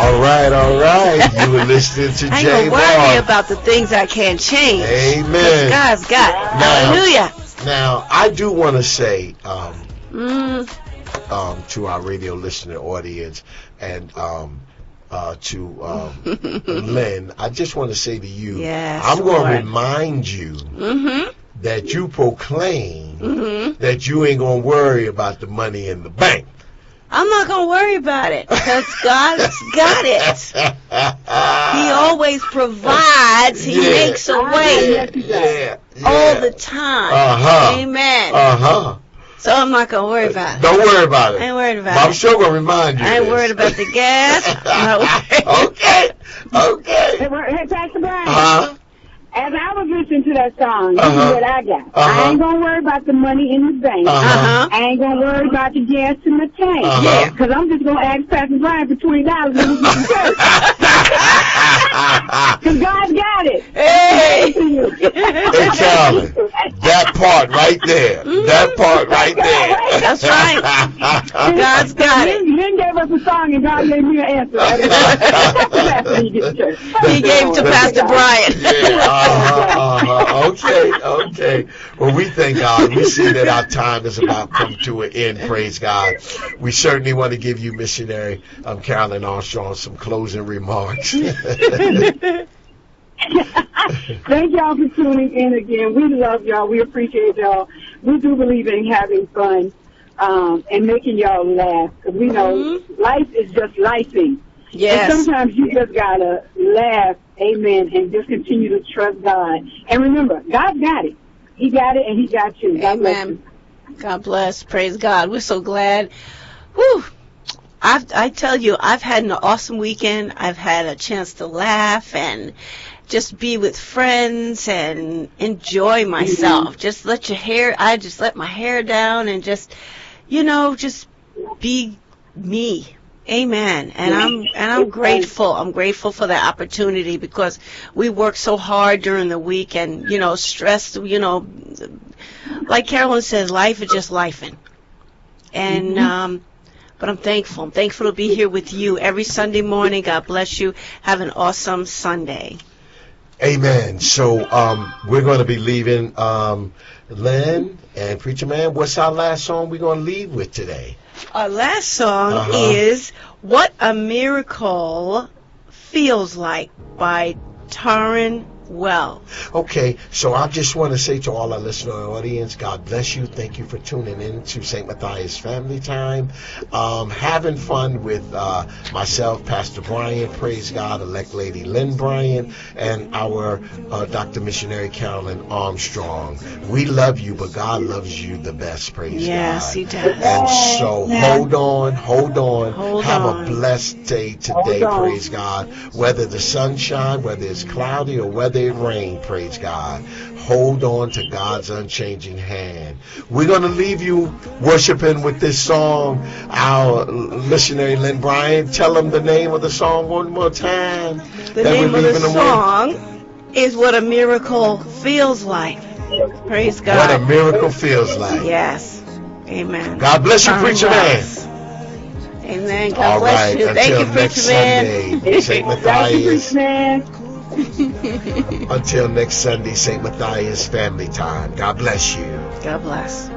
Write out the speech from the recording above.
All right. You were listening to I J ain't gonna worry Bob. about the things I can't change. Amen. God's got it. Hallelujah. Now, I do want to say to our radio listener audience and to Lynn, I just want to say to you, yes, I'm going to remind you that you proclaim that you ain't going to worry about the money in the bank. I'm not going to worry about it because God's got it. He always provides. He makes a way all the time. Amen. So I'm not going to worry about it. Don't worry about it. I ain't worried about but it. I'm sure going to remind you. I ain't worried about the gas. Okay. Hey, Pastor Brian. As I was listening to that song, this is what I got. I ain't going to worry about the money in the bank. I ain't going to worry about the gas in the tank. Yeah. Because I'm just going to ask Pastor Brian for $20 when we get to church. Because God's got it. Hey, Charlie, that part right there. That part right there. That's right. God's got it. Lynn gave us a song and God gave me an answer. He gave to Pastor Brian. Yeah. Okay. Well, we thank God. We see that our time is about to come to an end. Praise God. We certainly want to give you, missionary Carolyn Armstrong, some closing remarks. Thank y'all for tuning in again. We love y'all. We appreciate y'all. We do believe in having fun and making y'all laugh. Because we know life is just lifing. Yes. And sometimes you just got to laugh, amen, and just continue to trust God. And remember, God's got it. He got it and He got you. God bless you. God bless. Praise God. We're so glad. Whew. I tell you, I've had an awesome weekend. I've had a chance to laugh and just be with friends and enjoy myself. Just I just let my hair down and just be me. Amen. And I'm grateful. I'm grateful for the opportunity because we work so hard during the week and, stressed, like Carolyn says, life is just lifing. And, but I'm thankful. I'm thankful to be here with you every Sunday morning. God bless you. Have an awesome Sunday. Amen. So, we're going to be leaving, Lynn and Preacher Man. What's our last song we're going to leave with today? Our last song is What a Miracle Feels Like by Taryn Wells. Okay, so I just want to say to all our listener audience, God bless you. Thank you for tuning in to St. Matthias Family Time. Having fun with myself, Pastor Brian, praise God, elect Lady Lynn Bryan, and our Dr. Missionary Carolyn Armstrong. We love you, but God loves you the best, praise God. Yes, He does. And so hold on. Have a blessed day today, praise God. Whether the sun shines, whether it's cloudy, or whether it rain, praise God. Hold on to God's unchanging hand. We're going to leave you worshiping with this song. Our missionary Lynn Bryan, tell them the name of the song one more time. The name of the song is What a Miracle Feels Like. Praise God. What a miracle feels like. Yes. Amen. God bless you, Preacher Man. Amen. God bless you. Thank you, Preacher Man. St. Matthias. Man. Until next Sunday, St. Matthias Family Time. God bless you. God bless.